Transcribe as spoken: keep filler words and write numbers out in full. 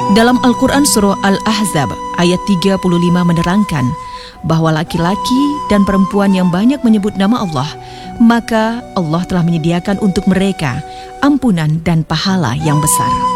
Dalam Al-Quran Surah Al-Ahzab ayat tiga puluh lima menerangkan bahwa laki-laki dan perempuan yang banyak menyebut nama Allah, maka Allah telah menyediakan untuk mereka ampunan dan pahala yang besar.